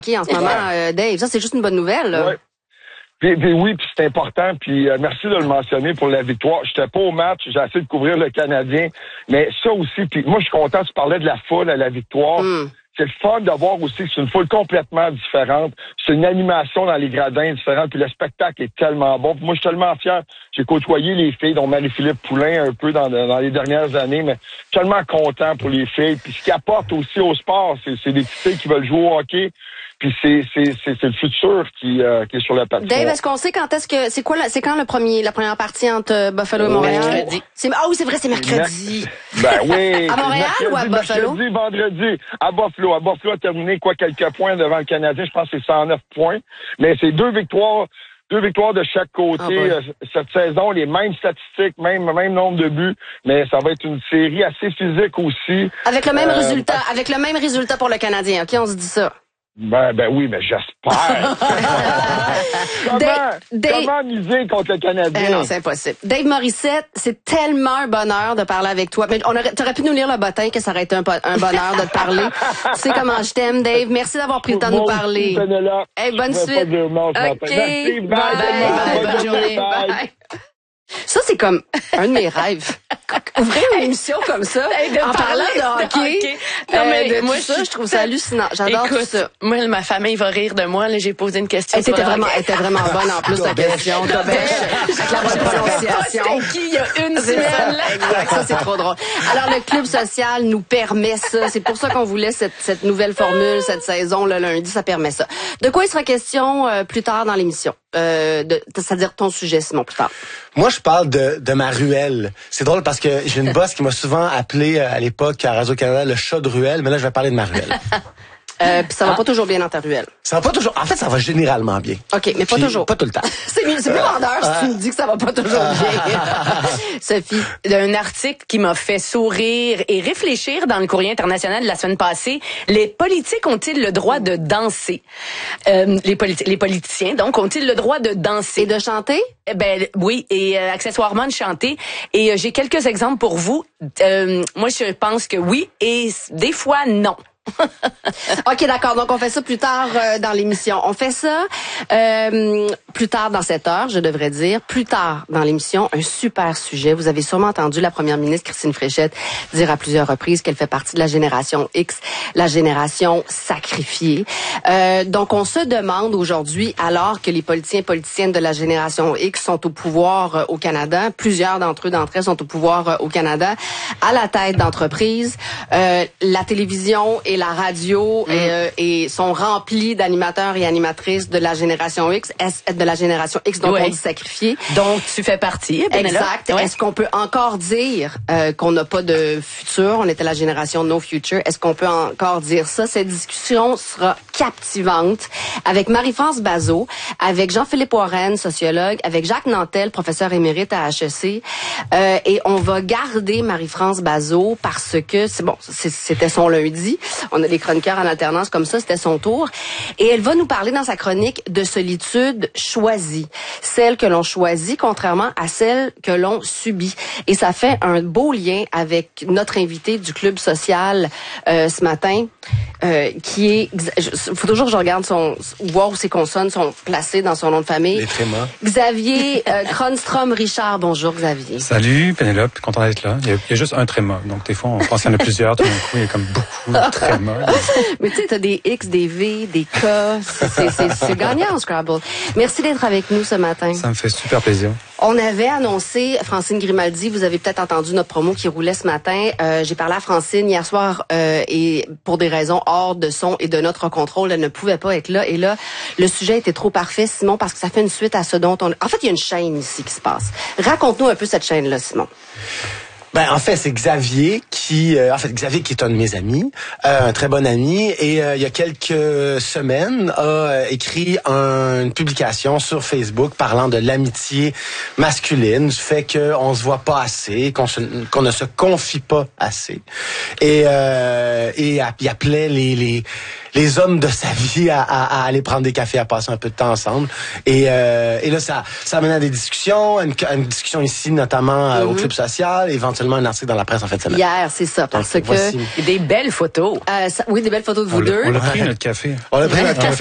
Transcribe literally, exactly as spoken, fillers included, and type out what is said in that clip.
OK, en ce moment, euh, Dave. Ça, c'est juste une bonne nouvelle, là. Ouais. Puis, puis oui, puis c'est important, puis euh, merci de le mentionner pour la victoire. J'étais pas au match, j'ai essayé de couvrir le Canadien, mais ça aussi, puis moi je suis content, tu parlais de la foule à la victoire. Mm. C'est le fun de voir aussi que c'est une foule complètement différente. C'est une animation dans les gradins différente, puis le spectacle est tellement bon. Puis moi, je suis tellement fier. J'ai côtoyé les filles, dont Marie-Philippe Poulin un peu dans, dans les dernières années, mais tellement content pour les filles. Puis ce qui apporte aussi au sport, c'est, c'est des petites filles qui veulent jouer au hockey. Puis c'est c'est c'est, c'est le futur qui euh, qui est sur la patinoire. Dave, est-ce qu'on sait quand est-ce que c'est quoi la, c'est quand le premier la première partie entre Buffalo et Montréal? Mercredi. C'est ah oui, c'est vrai, c'est mercredi. Ben oui. À Montréal mercredi, ou à Buffalo? Mercredi, vendredi à Buffalo. À Buffalo a terminé quoi quelques points devant le Canadien, je pense que c'est cent neuf points, mais c'est deux victoires. Deux victoires de chaque côté oh euh, cette saison, les mêmes statistiques, même même nombre de buts, mais ça va être une série assez physique aussi. Avec le même euh, résultat, avec le même résultat pour le Canadien. OK, on se dit ça. Ben, ben oui, mais j'espère. comment, Dave, Dave... comment miser contre le Canadien? Eh non, c'est impossible. Dave Morissette, c'est tellement un bonheur de parler avec toi. Mais on aurait, t'aurais pu nous lire le bottin que ça aurait été un, un bonheur de te parler. Tu sais comment je t'aime, Dave. Merci d'avoir pris le temps de nous parler. Hey, bonne suite. OK. Bye. Bye. Bye. Bonne journée. Bye. Ça, c'est comme un de mes rêves. Ouvrir une émission comme ça, hey, en parlant de hockey. De hockey. Non, mais euh, moi, ça, je trouve ça hallucinant. J'adore Écoute, tout ça. Moi, ma famille va rire de moi. Là, j'ai posé une question. Elle était vraiment, elle était vraiment bonne en plus, la question. Avec la bonne prononciation. C'était qui il y a une semaine, là? Exact. Ça, c'est trop drôle. Alors, le Club social nous permet ça. C'est pour ça qu'on voulait cette, cette nouvelle formule, cette saison, le lundi, ça permet ça. De quoi il sera question euh, plus tard dans l'émission? Euh, de, c'est-à-dire ton sujet, Simon, plus tard. Moi, je parle de, de ma ruelle. C'est drôle parce que j'ai une boss qui m'a souvent appelé à l'époque à Radio-Canada le chat de ruelle, mais là, je vais parler de ma ruelle. Euh, puis ça va ah. pas toujours bien dans ta ruelle. Ça va pas toujours. En fait, ça va généralement bien. OK, mais pas puis, toujours. Pas tout le temps. c'est mieux, c'est plus vendeur si tu me dis que ça va pas toujours bien. Sophie. Un article qui m'a fait sourire et réfléchir dans le Courrier international de la semaine passée. Les politiques ont-ils le droit de danser? Euh, les, politi- les politiciens, donc, ont-ils le droit de danser? Et de chanter? Eh ben oui, et euh, accessoirement de chanter. Et euh, j'ai quelques exemples pour vous. Euh, moi, je pense que oui, et des fois, non. OK, d'accord. Donc, on fait ça plus tard euh, dans l'émission. On fait ça euh, plus tard dans cette heure, je devrais dire. Plus tard dans l'émission, un super sujet. Vous avez sûrement entendu la première ministre, Christine Fréchette, dire à plusieurs reprises qu'elle fait partie de la génération X, la génération sacrifiée. Euh, donc, on se demande aujourd'hui, alors que les politiciens et politiciennes de la génération X sont au pouvoir euh, au Canada, plusieurs d'entre eux, d'entre elles sont au pouvoir euh, au Canada, à la tête d'entreprises, euh, la télévision et la radio mmh. et, euh, et sont remplis d'animateurs et animatrices de la génération X, de la génération X dont oui. on dit sacrifié. Donc tu fais partie. Exact. Ouais. Est-ce qu'on peut encore dire euh, qu'on n'a pas de futur? On était la génération no future. Est-ce qu'on peut encore dire ça? Cette discussion sera captivante avec Marie-France Bazot, avec Jean-Philippe Warren, sociologue, avec Jacques Nantel, professeur émérite à H E C. Euh, et on va garder Marie-France Bazot parce que c'est bon, c'était son lundi. On a des chroniqueurs en alternance comme ça, c'était son tour. Et elle va nous parler dans sa chronique de solitude choisie. Celle que l'on choisit, contrairement à celle que l'on subit. Et ça fait un beau lien avec notre invité du Club social euh, ce matin, euh, qui est... Il faut toujours que je regarde son... voir où ses consonnes sont placées dans son nom de famille. Les trémas. Xavier euh, Kronstrom-Richard. Bonjour, Xavier. Salut, Pénélope. Content d'être là. Il y, a, il y a juste un tréma. Donc, des fois, on pense qu'il y en a plusieurs. Tout d'un coup, il y a comme beaucoup de trémas. Mais tu sais, t'as des X, des V, des K. C'est, c'est, c'est gagnant, Scrabble. Merci d'être avec nous ce matin. Ça me fait super plaisir. On avait annoncé, Francine Grimaldi, vous avez peut-être entendu notre promo qui roulait ce matin. Euh, j'ai parlé à Francine hier soir euh, et pour des raisons hors de son et de notre contrôle, elle ne pouvait pas être là. Et là, le sujet était trop parfait, Simon, parce que ça fait une suite à ce dont on... En fait, il y a une chaîne ici qui se passe. Raconte-nous un peu cette chaîne-là, Simon. Ben en fait c'est Xavier qui euh, en fait Xavier qui est un de mes amis, euh, un très bon ami et euh, il y a quelques semaines a euh, écrit un, une publication sur Facebook parlant de l'amitié masculine, du fait que on se voit pas assez, qu'on se, qu'on ne se confie pas assez et euh, et il appelait les les les hommes de sa vie à, à, à aller prendre des cafés, à passer un peu de temps ensemble. Et, euh, et là, ça, ça amène à des discussions, à une, à une discussion ici, notamment euh, mm-hmm. au Club social, éventuellement éventuellement un article dans la presse en fait de semaine. Hier, c'est ça, parce Donc, que... voici. Des belles photos. Euh, ça- oui, des belles photos de vous On l'a deux. on l'a pris notre café. On a pris notre café.